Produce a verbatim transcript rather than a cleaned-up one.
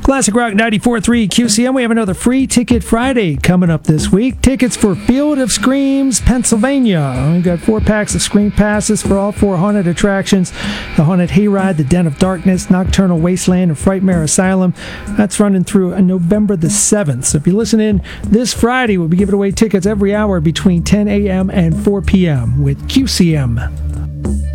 Classic Rock ninety-four point three Q C M. We have another Free Ticket Friday coming up this week. Tickets for Field of Screams, Pennsylvania. We've got four packs of Scream passes for all four haunted attractions. The Haunted Hayride, the Den of Darkness, Nocturnal Wasteland, and Frightmare Asylum. That's running through November the seventh. So if you listen in this Friday, we'll be giving away tickets every hour between ten a.m. and four p.m. with Q C M.